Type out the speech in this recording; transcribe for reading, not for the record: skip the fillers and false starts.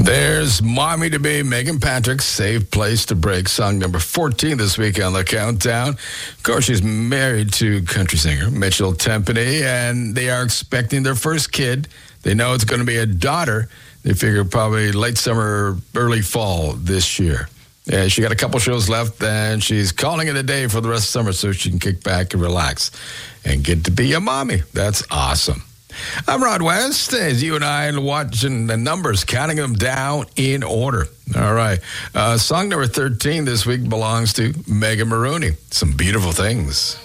There's Mommy to Be, Megan Patrick, Safe Place to Break, song number 14 this week on the countdown. Of course, she's married to country singer Mitchell Tempany, and they are expecting their first kid. They know it's going to be a daughter. They figure probably late summer, early fall this year. And she got a couple shows left, and she's calling it a day for the rest of summer so she can kick back and relax and get to be a mommy. That's awesome. I'm Rod West, as you and I are watching the numbers, counting them down in order. All right. Song number 13 this week belongs to Megan Maroney. Some Beautiful Things.